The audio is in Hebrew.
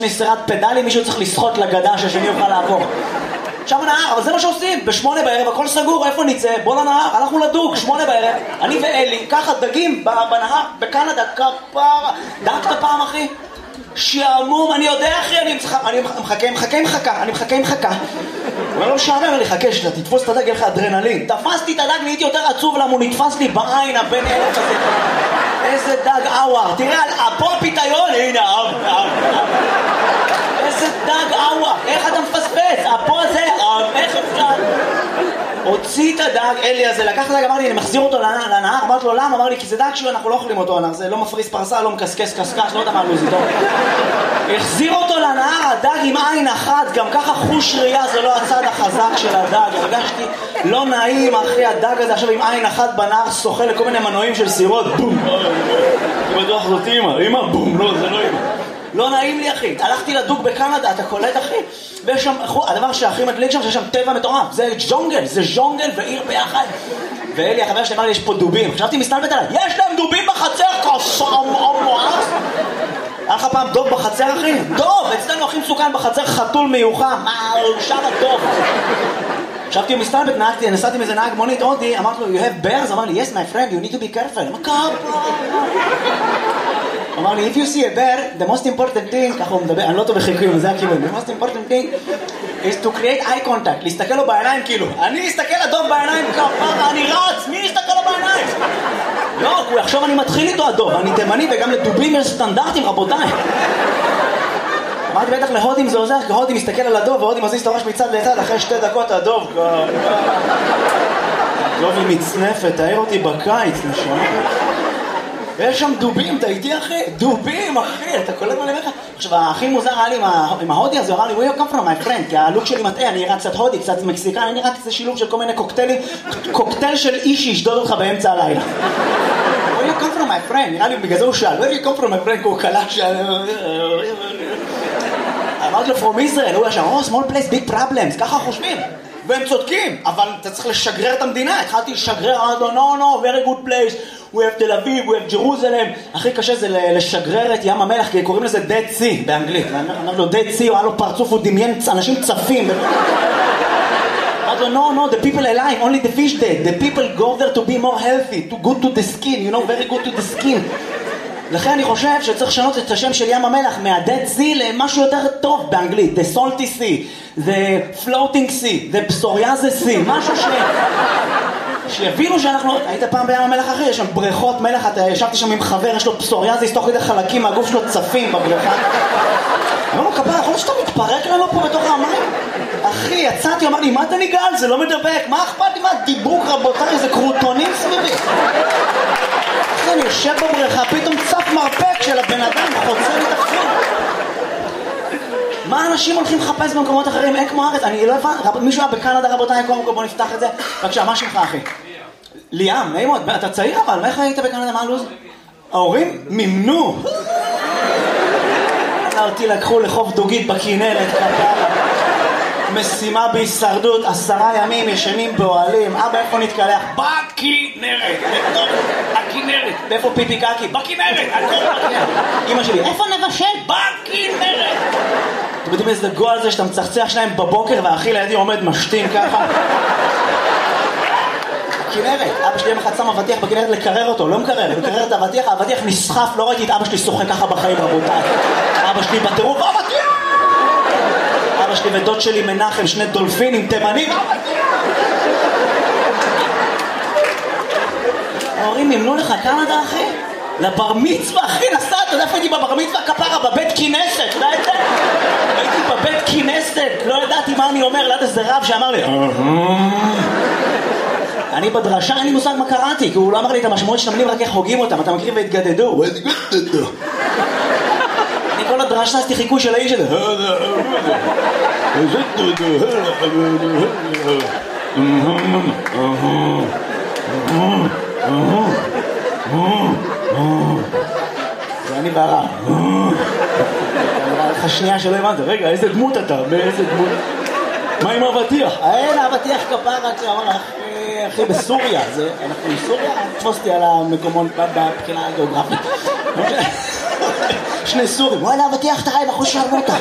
נסרת פדלים, מישהו צריך לשחות לגדה שהשני יוכל לעבור. שם הנהר, אבל זה מה שעושים, ב8 בערב, הכל סגור, איפה נצא? בוא לנהר, הלכנו לדוג, 8 בערב, אני ואלי, ככה דגים בנהר, בקנדה, כפרה, דגת פעם אחי? שעמום, אני יודע אחי, אני מחכה עם חכה. אבל לא משעמם, אני חכה שאתה תתפוס את הדג, יהיה לך אדרנלין. תפסתי את הדג, נהייתי יותר עצוב למה הוא נתפס לי בעין הבן אלף הזה. איזה דג אוואר, תראה, פה הפיתיון, הנה, איזה דג אוואר, איך אתה מפספס? פה זה, איך אפשר? הוציא את הדג, אלי הזה, לקח את הדג, אמר לי, אני מחזיר אותו לנהר, אמרתי לו, למה? אמר לי, כי זה דג אנחנו לא אוכלים אותו, זה לא מפריס פרסה, לא מקסקס קסקש, לא יודע מה לוזי, טוב. החזיר אותו לנהר, הדג עם עין אחת, גם ככה חוש ראייה, זה לא הצד החזק של הדג, הרגשתי לא נעים, אחי, הדג הזה עכשיו עם עין אחת בנהר, שוחה לכל מיני מנועים של סירות, בום, אני בטוח זאת אמא, בום, לא, זה לא אמא. לא נעים לי אחי, הלכתי לדוג בקנדה, אתה קולט אחי? ויש שם, הדבר שהכי מדליק שם, שיש שם טבע מטורף, זה ז'ונגל ועיר ביחד. ואלי החבר שלי אמר לי, יש פה דובים, חשבתי מסתלבט עליי, יש להם דובים בחצר, מואס. היה לך פעם דוב בחצר אחי? דוב, אצלנו הכי מסוכן בחצר, חתול מיוחם, שם הדוב. חשבתי מסתלבט, נסעתי מזה נהג מונית הודי, אמרתי לו, you have bears? אמר לי, yes my friend, you need to be careful. אמר לי, if you see a bear, the most important thing, ככה הוא מדבר, אני לא טוב בחיקויים, זה הכיוון, the most important thing is to create eye contact, להסתכל לו בעיניים כאילו, אני אסתכל לדוב בעיניים כפרה, אני רץ, מי יסתכל לו בעיניים? לא, הוא יחשוב אני מתחיל איתו הדוב, אני תימני וגם לדובים יש סטנדרטים רבותיי. אמרתי בטח להודים זה עוזר, כי הודים מסתכל על הדוב והודים מזיז את הראש מצד לצד, אחרי 2 דקות הדוב הדוב היא מצנפת, תאר אותי בקיץ נשמע. יש שם דובים, אתה איתי אחי? דובים אחי, אתה קולט מה למך? עכשיו הכי מוזר היה לי עם ההודי הזה, הוא אמר לי, where you come from my friend? כי הלוק שלי מטעה, אני נראה קצת הודי, קצת מקסיקן, אני נראה קצת שילוב של כל מיני קוקטיילים, קוקטייל של איש שישדוד אותך באמצע הלילה. where you come from my friend? נראה לי בגלל זה הוא שאל, where you come from my friend? כי הוא קלט שאל... אמרתי לו, from Israel, הוא היה שם, oh, small place, big problems, ככה חושבים. והם צודקים, אבל אתה צריך לשגרר את המדינה. התחלתי לשגרר, אמרתי לו, no, very good place. We have תל אביב, we have Jerusalem. הכי קשה זה לשגרר את ים המלח, כי קוראים לזה Dead Sea באנגלית. אמרתי לו, Dead Sea, הוא היה לו פרצוף, הוא דמיין אנשים צפים. אמרתי לו, no, the people alive, only the fish dead. The people go there to be more healthy, to good to the skin, you know, very good to the skin. לכן אני חושב שצריך לשנות את השם של ים המלח מה-Dead Sea למשהו יותר טוב באנגלית. The Salty Sea, The Floating Sea, The Psoriasis Sea, משהו שיבינו שאנחנו... היית פעם בים המלח אחי, יש שם בריכות מלח, אתה ישבתי שם עם חבר, יש לו פסוריאזיס, תוך כדי חלקים מהגוף שלו צפים בבריכה. אמר לו, כפרה, יכול להיות שאתה מתפרק לנו פה בתוך המים? אחי, יצאתי, אמר לי, מה אתה ניגל? זה לא מדבק, מה אכפת לי? מה דיבוק רבותיי, זה קרוטונים סביבי. אחי, אני יושב בבריכה, פתאום צף מרפק של הבן אדם, חוצה לי תחזור. מה אנשים הולכים לחפש במקומות אחרים? אין כמו ארץ, אני לא הבא, מישהו היה בקנדה רבותיי, בוא נפתח את זה. בבקשה, מה שמך אחי? ליאם, נעים מאוד, אתה צעיר אבל, מה איך היית בקנדה, מה הלוז? ההורים מימנו. אותי לקחו לחוף דוגית בכנרת, משימה בהישרדות, 10 ימים ישנים באוהלים. אבא, איפה נתקלח? בכנרת, בתוך הכנרת. ואיפה פיפי קקי? בכנרת, אמא שלי, איפה נבשל? בכנרת. אתם יודעים איזה גול זה שאתה מצחצח שלהם בבוקר והאחי לידי עומד משתין ככה? בכנרת, אבא שלי יום אחד שם אבטיח בכנרת לקרר אותו, לא מקרר, לקרר את האבטיח, האבטיח נסחף, לא ראיתי את אבא שלי שוחק ככה בחיים רבותיי. אבא שלי בטירוף, אבטיח! אבא שלי ודוד שלי מנחם, 2 דולפינים תימנים. ההורים מימנו לך קנדה אחי? לבר מצווה אחי, נסעת, אתה יודע איפה הייתי בבר מצווה כפרה? בבית כנסת, לא יודע? הייתי בבית כנסת, לא ידעתי מה אני אומר, ליד איזה רב שאמר לי אני בדרשה, אין לי מושג מה קראתי, כי הוא לא אמר לי את המשמעות של המילים, רק איך הוגים אותם, אתה מכיר והתגדדו. אני כל הדרשה עשיתי חיקוי של האיש הזה. זה אני והרע. לך שנייה שלא הבנת, רגע, איזה דמות אתה? באיזה דמות? מה עם אבטיח? אין אבטיח כפרה, אמר אחי בסוריה, אנחנו עם סוריה, תפוסתי על המקומות בבחינה הגיאוגרפית. שני סורים, וואלה, אבטיח טעים, אחוז שרמוטה.